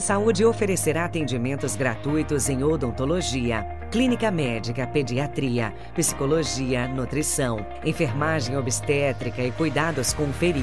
Saúde oferecerá atendimentos gratuitos em odontologia, clínica médica, pediatria, psicologia, nutrição, enfermagem obstétrica e cuidados com feridos.